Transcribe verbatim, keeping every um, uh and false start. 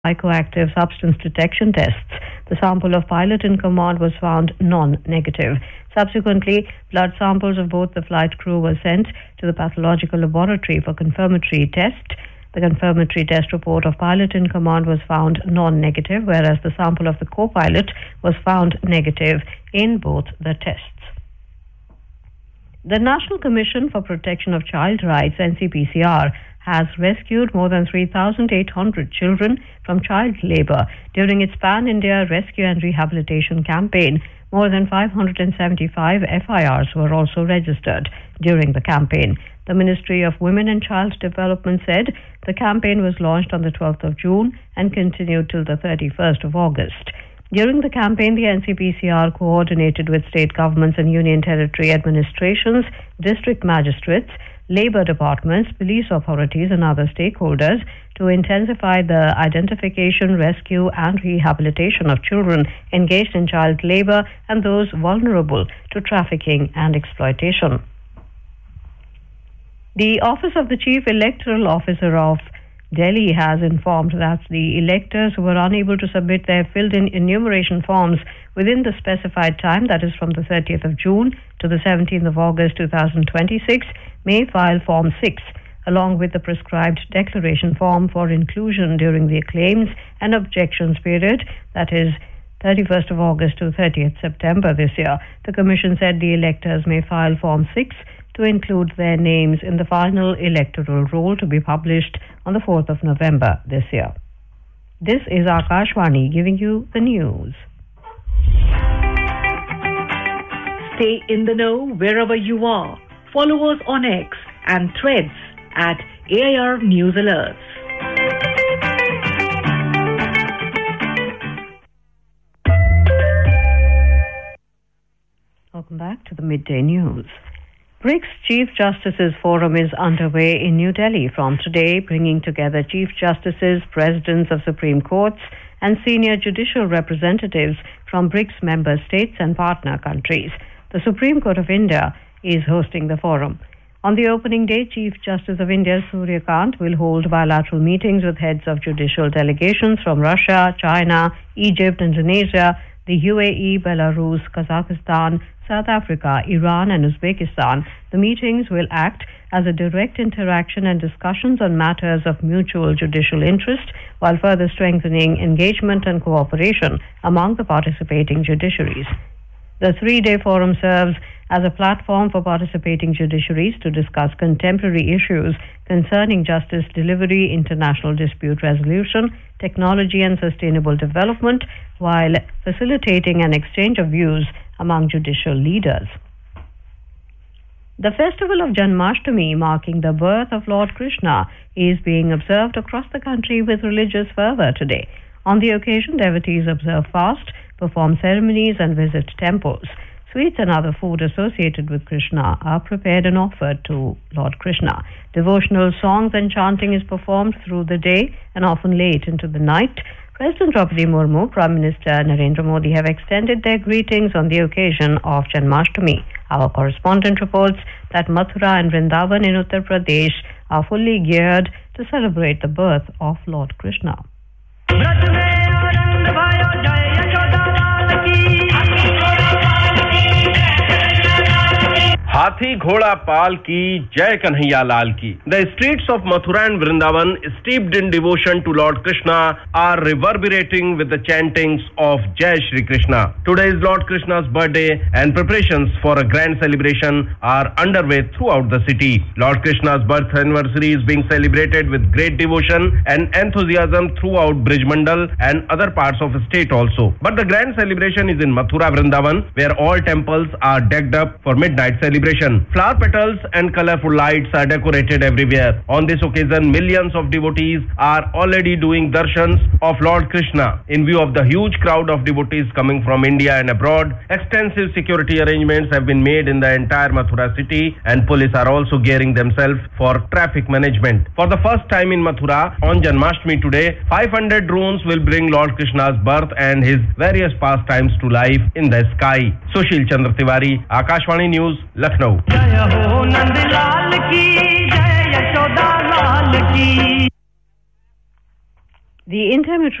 psychoactive substance detection tests. The sample of pilot in command was found non-negative. Subsequently, blood samples of both the flight crew were sent to the pathological laboratory for confirmatory test. The confirmatory test report of pilot in command was found non-negative, whereas the sample of the co-pilot was found negative in both the tests. The National Commission for Protection of Child Rights, N C P C R, has rescued more than three thousand eight hundred children from child labour during its Pan-India Rescue and Rehabilitation campaign. More than five hundred seventy-five F I Rs were also registered during the campaign. The Ministry of Women and Child Development said the campaign was launched on the twelfth of June and continued till the thirty-first of August. During the campaign, the N C P C R coordinated with state governments and union territory administrations, district magistrates, labour departments, police authorities and other stakeholders to intensify the identification, rescue and rehabilitation of children engaged in child labour and those vulnerable to trafficking and exploitation. The Office of the Chief Electoral Officer of Delhi has informed that the electors who were unable to submit their filled-in enumeration forms within the specified time, that is from the thirtieth of June to the seventeenth of August two thousand twenty-six, may file Form six, along with the prescribed declaration form for inclusion during the claims and objections period, that is thirty-first of August to thirtieth September this year. The Commission said the electors may file Form six to include their names in the final electoral roll to be published on the fourth of November this year. This is Akashvani giving you the news. Stay in the know wherever you are. Follow us on X and Threads at A I R News Alerts. Welcome back to the Midday News. BRICS Chief Justices Forum is underway in New Delhi from today, bringing together Chief Justices, Presidents of Supreme Courts and senior judicial representatives from BRICS member states and partner countries. The Supreme Court of India is hosting the forum. On the opening day, Chief Justice of India Surya Kant will hold bilateral meetings with heads of judicial delegations from Russia, China, Egypt, Indonesia, the U A E, Belarus, Kazakhstan, South Africa, Iran and Uzbekistan. The meetings will act as a direct interaction and discussions on matters of mutual judicial interest, while further strengthening engagement and cooperation among the participating judiciaries. The three-day forum serves as a platform for participating judiciaries to discuss contemporary issues concerning justice delivery, international dispute resolution, technology and sustainable development, while facilitating an exchange of views among judicial leaders. The festival of Janmashtami, marking the birth of Lord Krishna, is being observed across the country with religious fervour today. On the occasion, devotees observe fast, perform ceremonies and visit temples. Sweets and other food associated with Krishna are prepared and offered to Lord Krishna. Devotional songs and chanting is performed through the day and often late into the night. President Draupadi Murmu, Prime Minister Narendra Modi have extended their greetings on the occasion of Janmashtami. Our correspondent reports that Mathura and Vrindavan in Uttar Pradesh are fully geared to celebrate the birth of Lord Krishna. हाथी घोड़ा पाल की जय कन्हैया लाल की. The streets of Mathura and Vrindavan, steeped in devotion to Lord Krishna, are reverberating with the chantings of Jai Shri Krishna. Today is Lord Krishna's birthday and preparations for a grand celebration are underway throughout the city. Lord Krishna's birth anniversary is being celebrated with great devotion and enthusiasm throughout Brij Mandal and other parts of the state also. But the grand celebration is in Mathura, Vrindavan, where all temples are decked up for midnight celebration. Flower petals and colorful lights are decorated everywhere. On this occasion, millions of devotees are already doing darshans of Lord Krishna. In view of the huge crowd of devotees coming from India and abroad, extensive security arrangements have been made in the entire Mathura city, and police are also gearing themselves for traffic management. For the first time in Mathura, on Janmashtami today, five hundred drones will bring Lord Krishna's birth and his various pastimes to life in the sky. Sushil Chandra Tiwari, Akashvani News, Lucknow. The intermittent